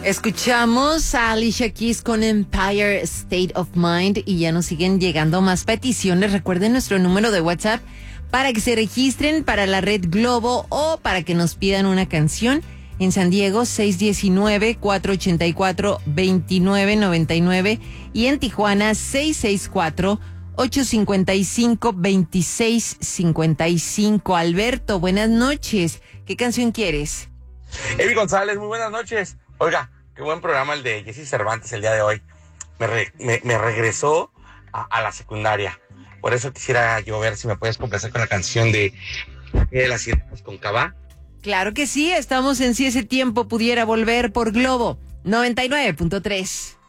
Escuchamos a Alicia Keys con Empire State of Mind y ya nos siguen llegando más peticiones. Recuerden nuestro número de WhatsApp para que se registren para la Red Globo o para que nos pidan una canción. En San Diego, 619-484-2999 y en Tijuana, 664-855-2655. Alberto, buenas noches. ¿Qué canción quieres? Evi González, muy buenas noches. Oiga, qué buen programa el de Jessy Cervantes el día de hoy. Me regresó a la secundaria. Por eso quisiera yo ver si me puedes complacer con la canción de las Sirenas con Cabá. Claro que sí, estamos en Si ese tiempo pudiera volver por Globo 99.3.